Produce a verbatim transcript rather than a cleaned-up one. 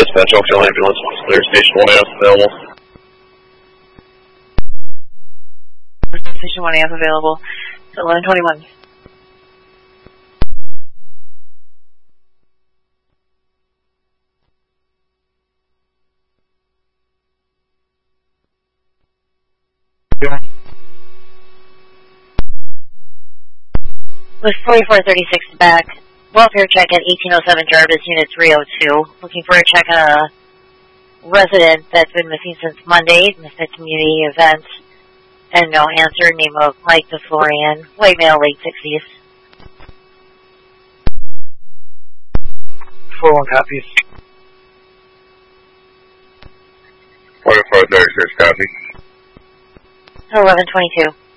dispatch, Oakdale ambulance, clear station one A F available. Station one A F available. eleven twenty-one. With forty-four thirty-six back, welfare check at eighteen oh seven Jarvis, Unit three oh two. Looking for a check on a resident that's been missing since Monday, missed a community event, and no answer. Name of Mike DeFlorian, white male, late sixties. four one copies. forty-four thirty-six copy. eleven twenty-two.